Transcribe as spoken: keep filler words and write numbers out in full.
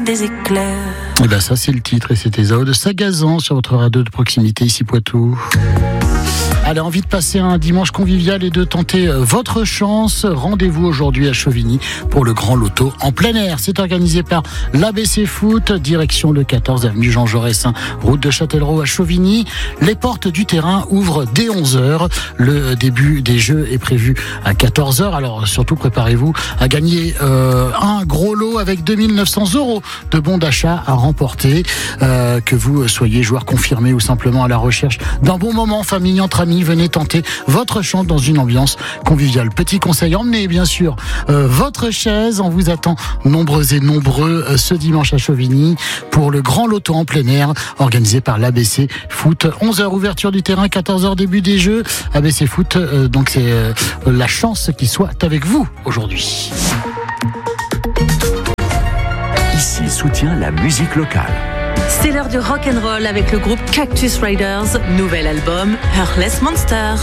des éclairs. Et ben ça c'est le titre et c'était Zao de Sagazan sur votre radio de proximité ici Poitou. Allez, envie de passer un dimanche convivial et de tenter votre chance. Rendez-vous aujourd'hui à Chauvigny pour le Grand Loto en plein air. C'est organisé par l'A B C Foot, direction le quatorze avenue Jean Jaurès, route de Châtellerault à Chauvigny. Les portes du terrain ouvrent dès onze heures. Le début des jeux est prévu à quatorze heures. Alors surtout préparez-vous à gagner euh, un gros lot avec deux mille neuf cents euros de bons d'achat à remporter. Euh, que vous soyez joueur confirmé ou simplement à la recherche d'un bon moment famille entre amis, venez tenter votre chance dans une ambiance conviviale. Petit conseil, emmenez bien sûr euh, votre chaise. On vous attend nombreux et nombreux euh, ce dimanche à Chauvigny pour le Grand Loto en plein air organisé par l'A B C Foot. onze heures ouverture du terrain, quatorze heures début des jeux. A B C Foot, euh, donc c'est euh, la chance qui soit avec vous aujourd'hui. Ici soutient la musique locale. C'est l'heure du rock'n'roll avec le groupe Cactus Riders, nouvel album Heartless Monster.